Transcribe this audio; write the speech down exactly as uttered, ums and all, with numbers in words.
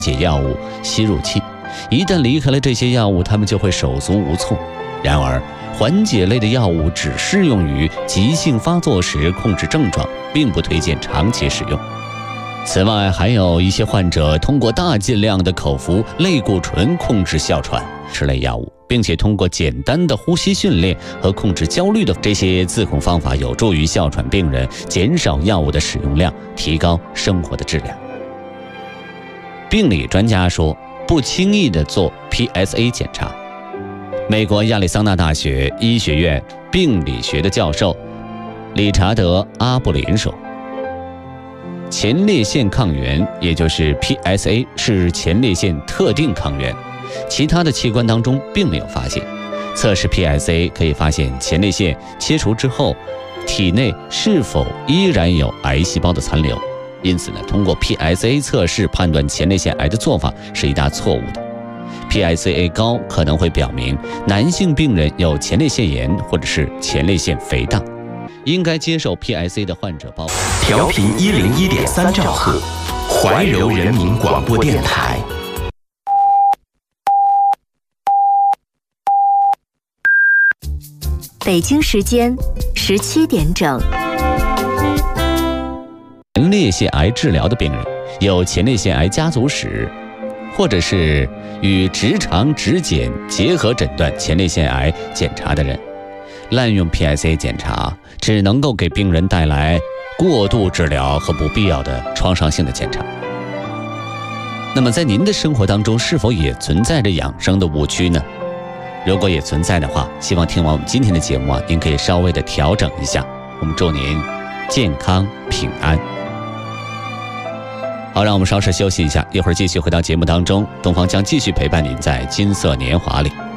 解药物吸入器，一旦离开了这些药物，他们就会手足无措。然而，缓解类的药物只适用于急性发作时控制症状，并不推荐长期使用。此外，还有一些患者通过大剂量的口服类固醇控制哮喘之类药物，并且通过简单的呼吸训练和控制焦虑的这些自控方法，有助于哮喘病人减少药物的使用量，提高生活的质量。病理专家说，不轻易地做 P S A 检查。美国亚利桑那大学医学院病理学的教授理查德·阿布林说，前列腺抗原，也就是 P S A， 是前列腺特定抗原，其他的器官当中并没有发现。测试 P S A 可以发现前列腺切除之后，体内是否依然有癌细胞的残留。因此呢，通过 P S A 测试判断前列腺癌的做法是一大错误的。P S A 高可能会表明男性病人有前列腺炎或者是前列腺肥大，应该接受 P S A 的患者包括调频一零一点三兆赫，怀柔人民广播电台。 北京时间十七点整。 前列腺癌治疗的病人，有前列腺癌家族史，或者是与直肠指检结合诊断前列腺癌检查的人，滥用 P S A 检查只能够给病人带来过度治疗和不必要的创伤性的检查。那么在您的生活当中，是否也存在着养生的误区呢？如果也存在的话，希望听完我们今天的节目啊，您可以稍微的调整一下。我们祝您健康平安。好，让我们稍事休息一下，一会儿继续回到节目当中，东方将继续陪伴您在金色年华里。